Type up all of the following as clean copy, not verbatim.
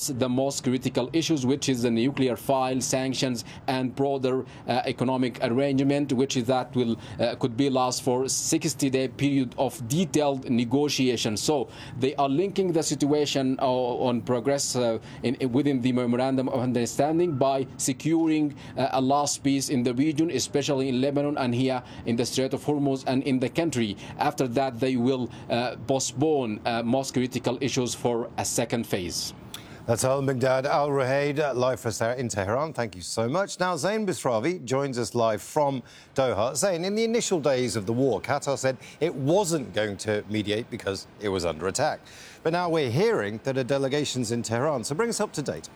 discuss the most critical issues, which is the nuclear file, sanctions, and broader economic arrangement, which is that will could be last for 60-day period of detailed negotiation. So they are linking the situation on progress within the memorandum of understanding by securing a last peace in the region, especially in Lebanon and here in the Strait of Hormuz and in the country. After that, they will postpone most critical issues for a second phase. That's Al-Migdad Al-Ruhaid, live for us there in Tehran. Thank you so much. Now, Zain Bisrawi joins us live from Doha. Zain, in the initial days of the war, Qatar said it wasn't going to mediate because it was under attack. But now we're hearing that a delegation's in Tehran. So bring us up to date.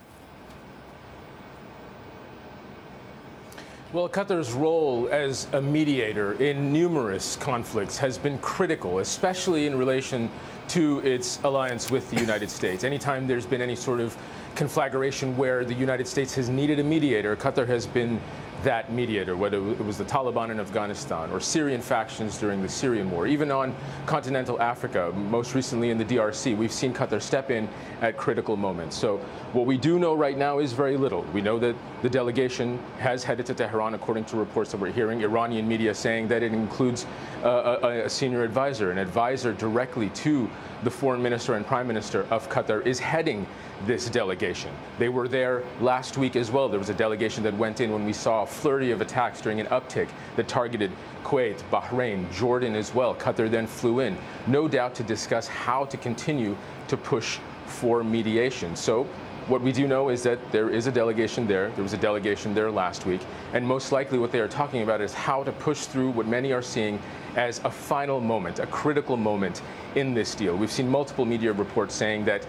Well, Qatar's role as a mediator in numerous conflicts has been critical, especially in relation to its alliance with the United States. Anytime there's been any sort of conflagration where the United States has needed a mediator, Qatar has been that mediator, whether it was the Taliban in Afghanistan or Syrian factions during the Syrian war. Even on continental Africa, most recently in the DRC, we've seen Qatar step in at critical moments. So what we do know right now is very little. We know that the delegation has headed to Tehran, according to reports that we're hearing. Iranian media saying that it includes a senior advisor, an advisor directly to the foreign minister and prime minister of Qatar is heading this delegation. They were there last week as well. There was a delegation that went in when we saw a flurry of attacks during an uptick that targeted Kuwait, Bahrain, Jordan as well. Qatar then flew in, no doubt to discuss how to continue to push for mediation. So what we do know is that there is a delegation there. There was a delegation there last week. And most likely what they are talking about is how to push through what many are seeing as a final moment, a critical moment in this deal. We've seen multiple media reports saying that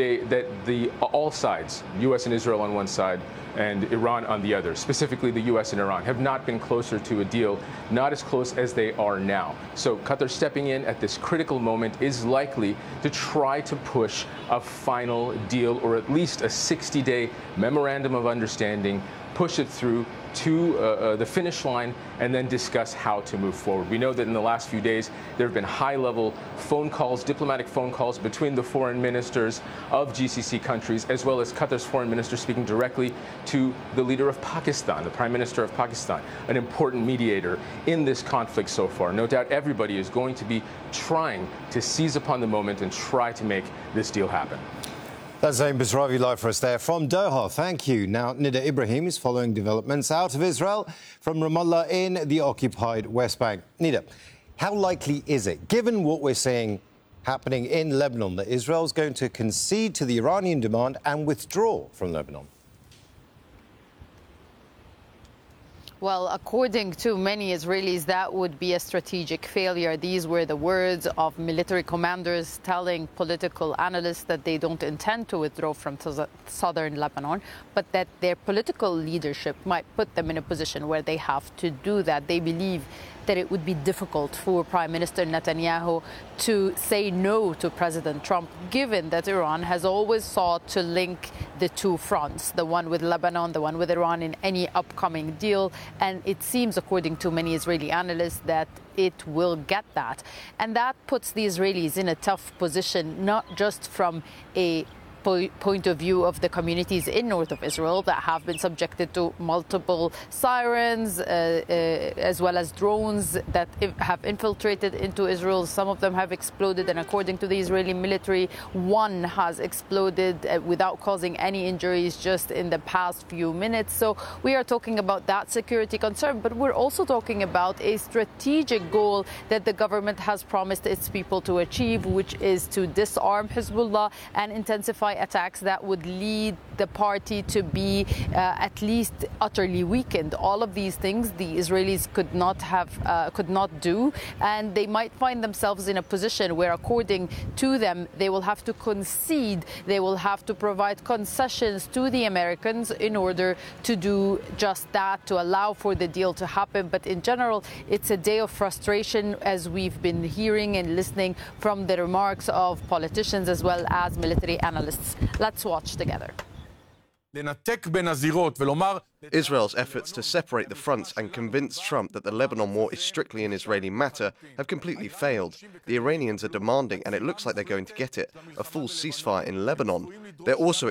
all sides, U.S. and Israel on one side and Iran on the other, specifically the U.S. and Iran, have not been closer to a deal, not as close as they are now. So Qatar stepping in at this critical moment is likely to try to push a final deal or at least a 60-day memorandum of understanding, push it through to the finish line and then discuss how to move forward. We know that in the last few days there have been high-level phone calls, diplomatic phone calls between the foreign ministers of GCC countries as well as Qatar's foreign minister speaking directly to the leader of Pakistan, the Prime Minister of Pakistan, an important mediator in this conflict so far. No doubt everybody is going to be trying to seize upon the moment and try to make this deal happen. That's Zain Bisrawi live for us there from Doha. Thank you. Now, Nida Ibrahim is following developments out of Israel from Ramallah in the occupied West Bank. Nida, how likely is it, given what we're seeing happening in Lebanon, that Israel is going to concede to the Iranian demand and withdraw from Lebanon? Well, according to many Israelis, that would be a strategic failure. These were the words of military commanders telling political analysts that they don't intend to withdraw from southern Lebanon, but that their political leadership might put them in a position where they have to do that. They believe that it would be difficult for Prime Minister Netanyahu to say no to President Trump, given that Iran has always sought to link the two fronts, the one with Lebanon, the one with Iran, in any upcoming deal. And it seems, according to many Israeli analysts, that it will get that. And that puts the Israelis in a tough position, not just from a point of view of the communities in north of Israel that have been subjected to multiple sirens as well as drones that have infiltrated into Israel. Some of them have exploded, and according to the Israeli military, one has exploded without causing any injuries just in the past few minutes. So we are talking about that security concern, but we're also talking about a strategic goal that the government has promised its people to achieve, which is to disarm Hezbollah and intensify attacks that would lead the party to be at least utterly weakened. All of these things the Israelis could not do, and they might find themselves in a position where, according to them, they will have to concede, they will have to provide concessions to the Americans in order to do just that, to allow for the deal to happen. But in general, it's a day of frustration, as we've been hearing and listening from the remarks of politicians as well as military analysts. Let's watch together. Israel's efforts to separate the fronts and convince Trump that the Lebanon war is strictly an Israeli matter have completely failed. The Iranians are demanding, and it looks like they're going to get it, a full ceasefire in Lebanon. They're also